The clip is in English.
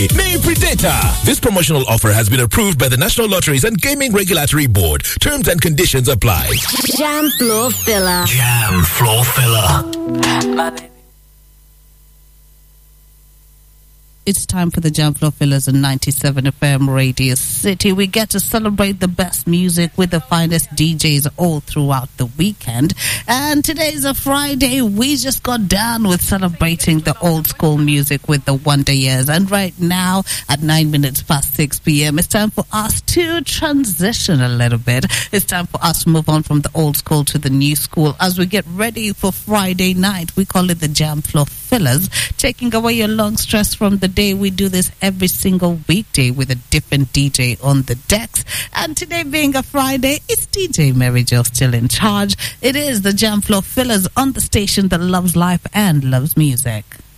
Name Predator. This promotional offer has been approved by the National Lotteries and Gaming Regulatory Board. Terms and conditions apply. Jam Floor Filler. Jam Floor Filler. It's time for the Jam Floor Fillers on 97 FM Radio City. We get to celebrate the best music with the finest DJs all throughout the weekend. And today's a Friday. We just got down with celebrating the old school music with the Wonder Years. And right now, at 9 minutes past 6 p.m., it's time for us to transition a little bit. It's time for us to move on from the old school to the new school as we get ready for Friday night. We call it the Jam Floor Fillers, taking away your long stress from the day. We do this every single weekday with a different DJ on the decks. And today being a Friday, it's DJ Mary Jo still in charge. It is the Jam Floor Fillers on the station that loves life and loves music.